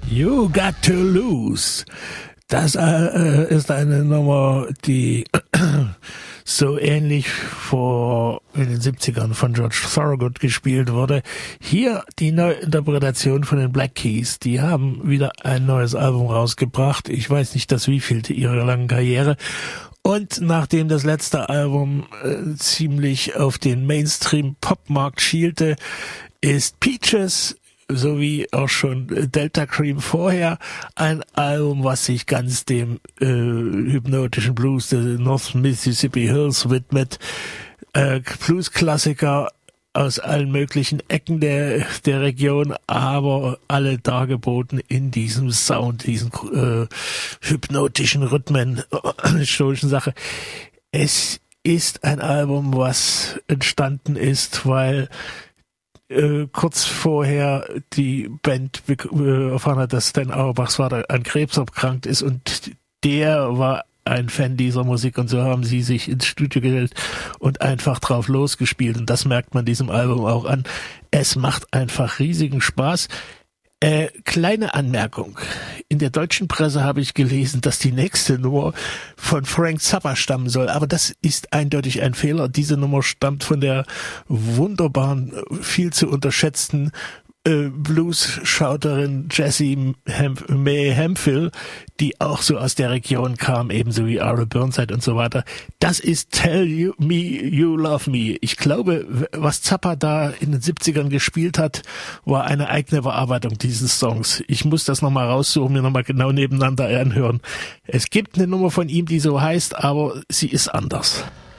You Got to Lose. Das ist eine Nummer, die so ähnlich in den 70ern von George Thorogood gespielt wurde. Hier die Neuinterpretation von den Black Keys. Die haben wieder ein neues Album rausgebracht. Ich weiß nicht, das wievielte ihrer langen Karriere. Und nachdem das letzte Album ziemlich auf den Mainstream-Pop-Markt schielte, ist Peaches sowie auch schon Delta Cream vorher ein Album, was sich ganz dem hypnotischen Blues der North Mississippi Hills widmet. Blues-Klassiker aus allen möglichen Ecken der Region, aber alle dargeboten in diesem Sound, diesen hypnotischen Rhythmen, historischen Sache. Es ist ein Album, was entstanden ist, weil kurz vorher die Band erfahren hat, dass Stan Auerbachs Vater an Krebs erkrankt ist, und der war ein Fan dieser Musik, und so haben sie sich ins Studio gestellt und einfach drauf losgespielt, und das merkt man diesem Album auch an. Es macht einfach riesigen Spaß. Kleine Anmerkung. In der deutschen Presse habe ich gelesen, dass die nächste Nummer von Frank Zappa stammen soll. Aber das ist eindeutig ein Fehler. Diese Nummer stammt von der wunderbaren, viel zu unterschätzten Blues-Schauterin Jessie Mae Hemphill, die auch so aus der Region kam, ebenso wie Ara Burnside und so weiter. Das ist Tell Me You Love Me. Ich glaube, was Zappa da in den 70ern gespielt hat, war eine eigene Bearbeitung dieses Songs. Ich muss das nochmal raussuchen, mir nochmal genau nebeneinander anhören. Es gibt eine Nummer von ihm, die so heißt, aber sie ist anders.